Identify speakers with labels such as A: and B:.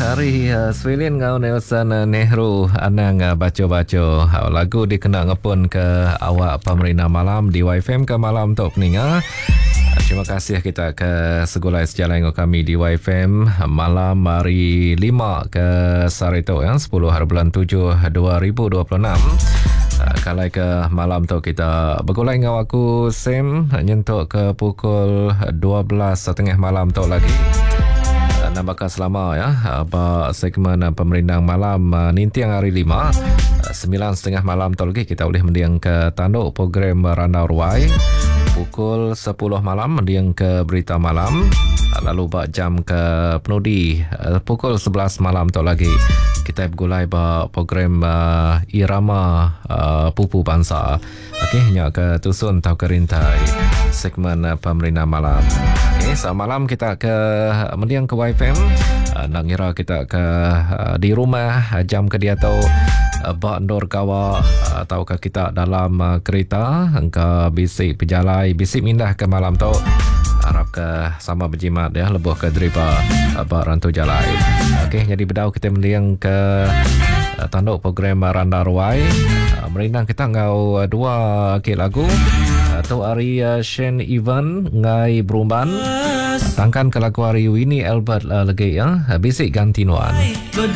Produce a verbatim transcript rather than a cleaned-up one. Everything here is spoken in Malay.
A: Hari uh, Swilin ngau Nelson uh, Nehru anang uh, baca-baca uh, lagu dikena ngepun ke awak pemerintah malam di Y F M ke malam tok peninga. Uh, terima kasih kita ke segulai sejalan dengan kami di Y F M malam hari lima ke Sarito ya sepuluh hari bulan tujuh dua ribu dua puluh enam. Uh, kalai ke malam tu kita bergulai dengan aku Sam nyentuk ke pukul dua belas setengah malam tu lagi. Nampakkan selama ya apa segmen pemerintah malam nintiang hari lima sembilan setengah malam tu lagi kita boleh mendiang ke tanduk program Randau Ruai pukul sepuluh malam mendiang ke berita malam lalu bak jam ke penudi pukul sebelas malam tu lagi kita bergulai bak program uh, irama uh, pupu bangsa. Okey, nya ke tusun tau kerintai segmen uh, pemerintah malam. Okey, semalam kita ke mendiang ke Y F M uh, nak ngira kita ke uh, di rumah uh, jam ke dia tau uh, bak ndor kawa uh, atau ke kita dalam uh, kereta engka bisik pejalai bisik mindah ke malam tu harap ke sama berjimat ya lebuh ke deriba uh, bak rantau jalai. Okey, jadi bedau kita mendiang ke uh, tanduk program Randa Ruai uh, merindang kita ngau uh, dua okay, lagu atau uh, hari uh, Shane Evan ngai Brumban tangkan ke lagu hari Winnie Albert uh, lagi ya bisik ganti nuan.